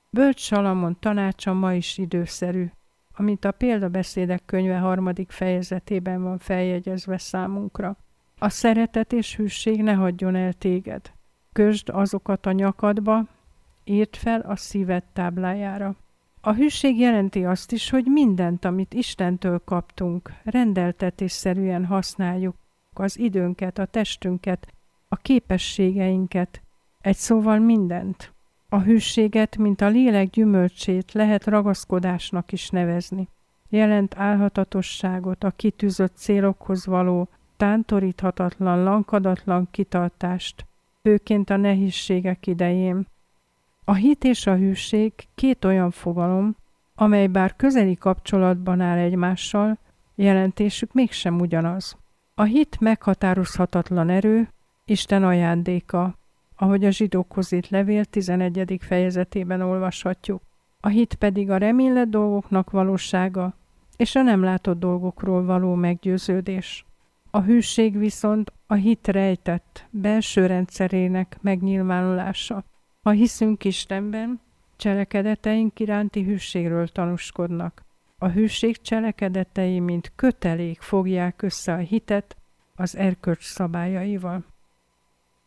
Bölcs Salamon tanácsa ma is időszerű, amint a Példabeszédek könyve 3. fejezetében van feljegyezve számunkra. A szeretet és hűség ne hagyjon el téged. Kösd azokat a nyakadba, írd fel a szíved táblájára. A hűség jelenti azt is, hogy mindent, amit Istentől kaptunk, rendeltetésszerűen használjuk, az időnket, a testünket, a képességeinket, egy szóval mindent. A hűséget, mint a lélek gyümölcsét lehet ragaszkodásnak is nevezni. Jelent álhatatosságot, a kitűzött célokhoz való, tántoríthatatlan, lankadatlan kitartást, főként a nehézségek idején. A hit és a hűség két olyan fogalom, amely bár közeli kapcsolatban áll egymással, jelentésük mégsem ugyanaz. A hit meghatározhatatlan erő, Isten ajándéka, ahogy a Zsidókhoz írt levél 11. fejezetében olvashatjuk. A hit pedig a remélett dolgoknak valósága, és a nem látott dolgokról való meggyőződés. A hűség viszont a hit rejtett, belső rendszerének megnyilvánulása. Ha hiszünk Istenben, cselekedeteink iránti hűségről tanúskodnak. A hűség cselekedetei, mint kötelék fogják össze a hitet az erkölcs szabályaival.